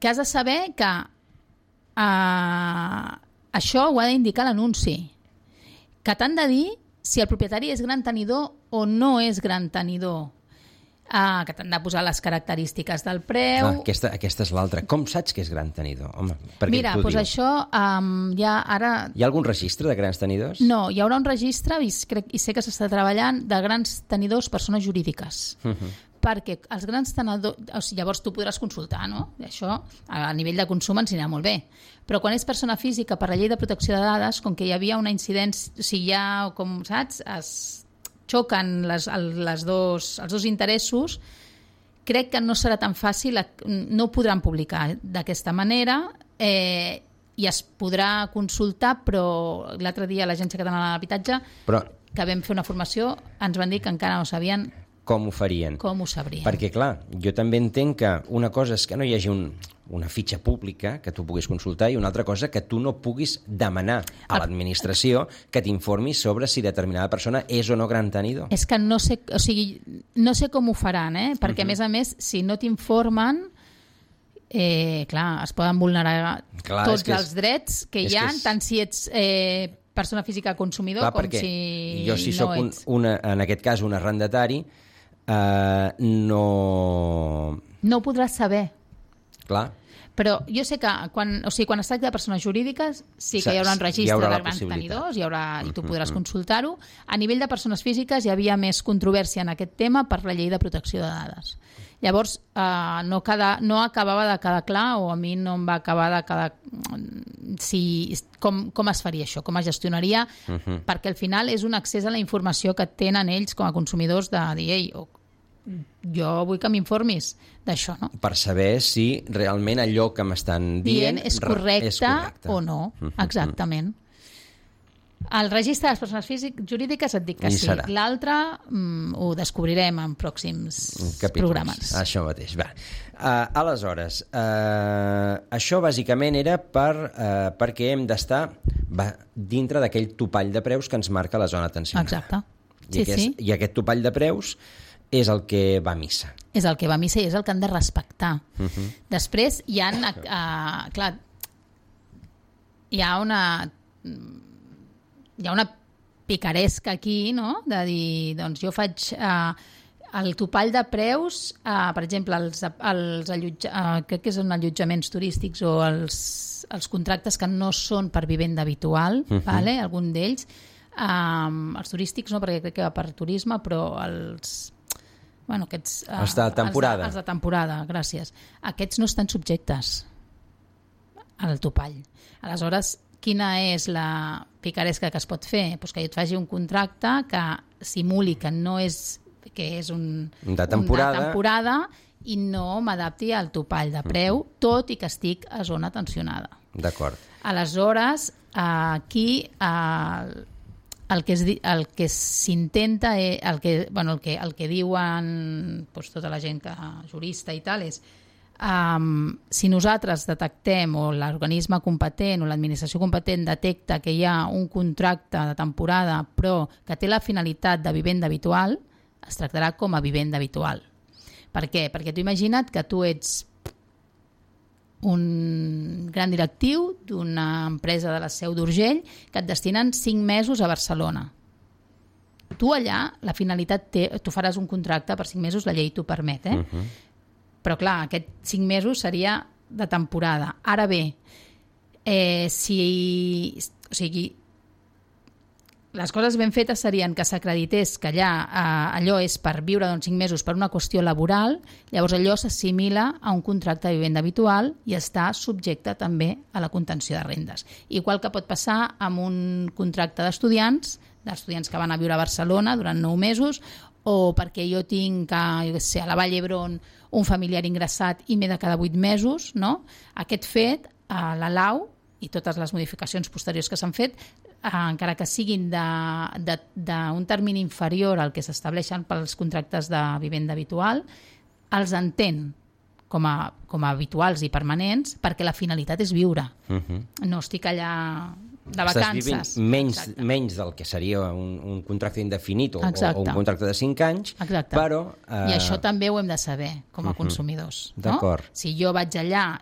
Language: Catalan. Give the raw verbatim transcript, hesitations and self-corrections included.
que has de saber que uh, això ho ha d'indicar l'anunci, que t'han de dir si el propietari és gran tenidor o no és gran tenidor, uh, que t'han de posar les característiques del preu. Ah, aquesta, aquesta és l'altra. Com saps que és gran tenidor? Home, per què Mira, doncs això um, ja ara... Hi ha algun registre de grans tenidors? No, hi haurà un registre, i, crec, i sé que s'està treballant, de grans tenidors persones jurídiques. Uh-huh. Perquè els grans tenidors... O sigui, llavors tu podràs consultar, no? Això, a nivell de consum ens anirà molt bé. Però quan és persona física, per la llei de protecció de dades, com que hi havia una incidència... O sigui, ja, com saps, es xoquen les, les dos, els dos interessos, crec que no serà tan fàcil, no ho podran publicar d'aquesta manera, eh, i es podrà consultar, però l'altre dia l'Agència Catalana de l'Habitatge, però... que vam fer una formació, ens van dir que encara no sabien com ho farien. Com ho sabrien. Perquè, clar, jo també entenc que una cosa és que no hi hagi un, una fitxa pública que tu puguis consultar i una altra cosa que tu no puguis demanar a l'administració que t'informi sobre si determinada persona és o no gran tenidor. És que no sé, o sigui, no sé com ho faran, eh? Perquè, uh-huh. a més a més, si no t'informen, eh, clar, es poden vulnerar clar, tots els és, drets que hi ha, que és... tant si ets... Eh, persona física consumidor, clar, com si jo si no soc un, una, en aquest cas un arrendatari, Uh, no... No ho podràs saber. Clar. Però jo sé que quan, o sigui, quan es tracta de persones jurídiques sí que hi haurà un registre haurà de grans tenidors hi haurà, i tu podràs uh-huh. consultar-ho. A nivell de persones físiques hi havia més controvèrsia en aquest tema per la llei de protecció de dades. Llavors uh, no, cada, no acabava de quedar clar, o a mi no em va acabar de quedar si, com, com es faria això, com es gestionaria, uh-huh. perquè al final és un accés a la informació que tenen ells com a consumidors de dir, ei, oh, jo vull que m'informis d'això, no? Per saber si realment allò que m'estan dient, dient és, correcte és correcte o no, exactament. El registre de les persones físiques jurídiques et dic que sí. L'altre mm, ho descobrirem en pròxims capítols. Programes. Això mateix. Va. Uh, aleshores, uh, això bàsicament era per, uh, perquè hem d'estar va, dintre d'aquell topall de preus que ens marca la zona tensionada. Exacte. I, sí, aquest, sí. I aquest topall de preus és el que va a missa. És el que va a missa i és el que han de respectar. Uh-huh. Després hi ha, uh, clar, hi ha una... hi ha una picaresca aquí, no? De dir, doncs jo faig eh, el topall de preus, eh, per exemple, els, els allotja, eh, crec que són allotjaments turístics o els, els contractes que no són per vivenda habitual, uh-huh. vale? Algun d'ells, eh, els turístics no, perquè crec que va per turisme, però els... Bueno, aquests, eh, els de temporada. Els de, els de temporada, gràcies. Aquests no estan subjectes al topall. Aleshores, quina és la picaresca que es pot fer? Pues que jo et faci un contracte que simuli que no és que és un, de temporada, una temporada i no m'adapti al topall de preu, uh-huh. tot i que estic a zona tensionada. D'acord. Aleshores, aquí el, el que es, el que s'intenta, el que, bueno, el que, el que diuen pues, tota la gent que jurista i tal és Um, si nosaltres detectem o l'organisme competent o l'administració competent detecta que hi ha un contracte de temporada però que té la finalitat de vivenda habitual, es tractarà com a vivenda habitual. Per què? Perquè tu imagina't que tu ets un gran directiu d'una empresa de la Seu d'Urgell que et destinen cinc mesos a Barcelona. Tu allà, la finalitat té, tu faràs un contracte per cinc mesos, la llei t'ho permet, eh? Uh-huh. Però clar, aquests cinc mesos seria de temporada. Ara bé, eh, si, o sigui, les coses ben fetes serien que s'acredités que allà eh, allò és per viure doncs, cinc mesos per una qüestió laboral, llavors allò s'assimila a un contracte de vivenda habitual i està subjecte també a la contenció de rendes. Igual que pot passar amb un contracte d'estudiants, d'estudiants que van a viure a Barcelona durant nou mesos, o perquè jo tinc a, jo sé, a la Vall d'Hebron un familiar ingressat i m'he de cada vuit mesos, no? Aquest fet, a la lau i totes les modificacions posteriors que s'han fet, eh, encara que siguin d'un termini inferior al que s'estableixen pels contractes de vivenda habitual, els entén com a, com a habituals i permanents perquè la finalitat és viure. Uh-huh. No estic allà de vacances. Estàs vivint menys, menys del que seria un, un contracte indefinit o, o un contracte de cinc anys. Exacte. Però... Eh... I això també ho hem de saber com a uh-huh. consumidors. D'acord. No? Si jo vaig allà